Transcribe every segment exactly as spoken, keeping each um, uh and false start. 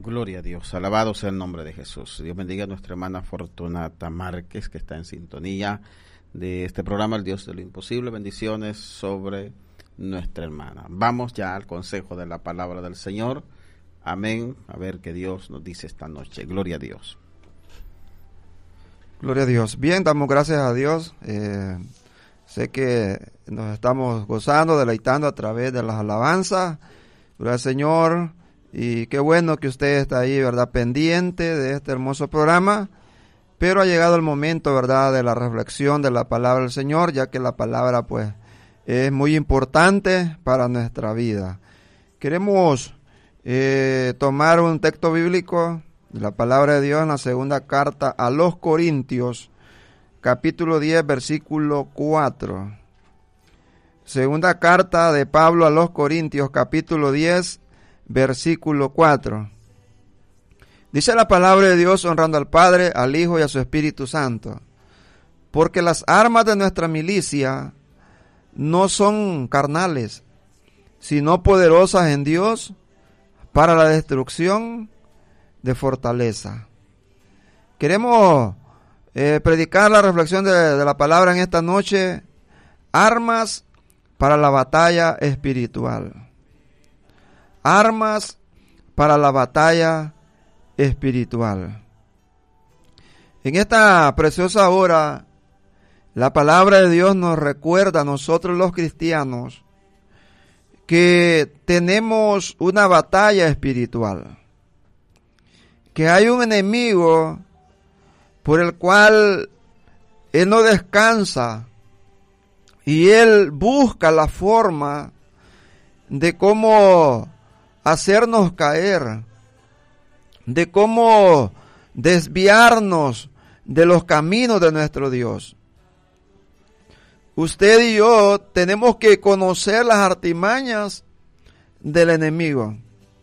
Gloria a Dios, alabado sea el nombre de Jesús. Dios bendiga a nuestra hermana Fortunata Márquez, que está en sintonía de este programa, El Dios de lo Imposible. Bendiciones sobre nuestra hermana. Vamos ya al consejo de la palabra del Señor. Amén. A ver qué Dios nos dice esta noche. Gloria a Dios. Gloria a Dios. Bien, damos gracias a Dios. Eh, sé que nos estamos gozando, deleitando a través de las alabanzas. Gloria al Señor. Y qué bueno que usted está ahí, ¿verdad?, pendiente de este hermoso programa. Pero ha llegado el momento, ¿verdad?, de la reflexión de la palabra del Señor, ya que la palabra, pues, es muy importante para nuestra vida. Queremos eh, tomar un texto bíblico de la palabra de Dios en la segunda carta a los Corintios, capítulo diez, versículo cuatro. Segunda carta de Pablo a los Corintios, capítulo diez, versículo cuatro. Dice la palabra de Dios, honrando al Padre, al Hijo y a su Espíritu Santo. Porque las armas de nuestra milicia no son carnales, sino poderosas en Dios para la destrucción de fortaleza. Queremos eh, predicar la reflexión de, de la palabra en esta noche. Armas para la batalla espiritual. Armas para la batalla espiritual. En esta preciosa hora, la palabra de Dios nos recuerda a nosotros los cristianos que tenemos una batalla espiritual, que hay un enemigo por el cual él no descansa y él busca la forma de cómo hacernos caer, de cómo desviarnos de los caminos de nuestro Dios. Usted y yo tenemos que conocer las artimañas del enemigo.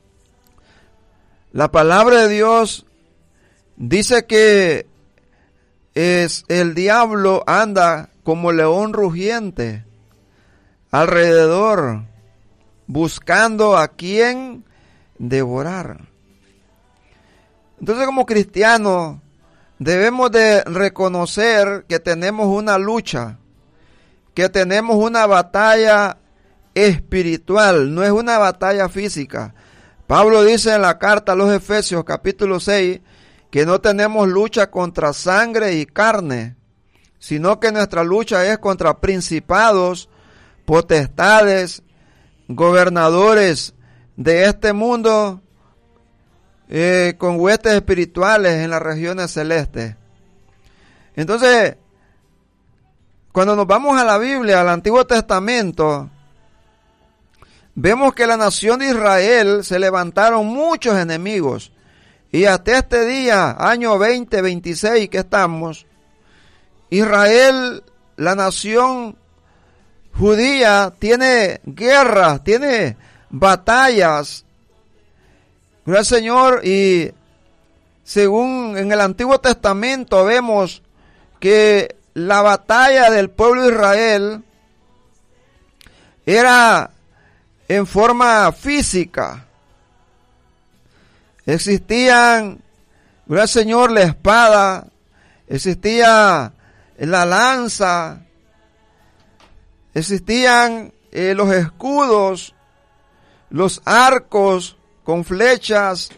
La palabra de Dios dice que es el diablo anda como león rugiente alrededor, buscando a quien devorar. Entonces, como cristianos, debemos de reconocer que tenemos una lucha, que tenemos una batalla espiritual, no es una batalla física. Pablo dice en la carta a los Efesios, capítulo seis, que no tenemos lucha contra sangre y carne, sino que nuestra lucha es contra principados, potestades, gobernadores de este mundo, eh, con huestes espirituales en las regiones celestes. Entonces, cuando nos vamos a la Biblia, al Antiguo Testamento, vemos que la nación de Israel se levantaron muchos enemigos. Y hasta este día, año veinte veintiséis que estamos, Israel, la nación judía, tiene guerras, tiene batallas. Gracias, Señor. Y según en el Antiguo Testamento vemos que la batalla del pueblo de Israel era en forma física. Existían, gracias, Señor, la espada, existía la lanza, existían eh, los escudos, los arcos con flechas.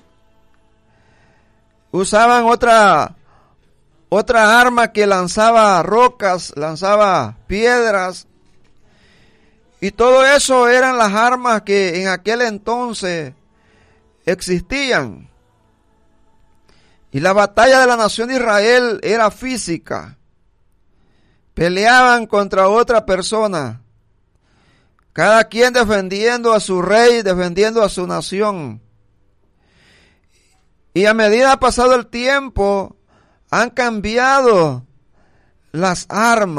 Usaban otra otra arma que lanzaba rocas, lanzaba piedras. Y todo eso eran las armas que en aquel entonces existían. Y la batalla de la nación de Israel era física. Peleaban contra otra persona, cada quien defendiendo a su rey, defendiendo a su nación. Y a medida ha pasado el tiempo, han cambiado las armas.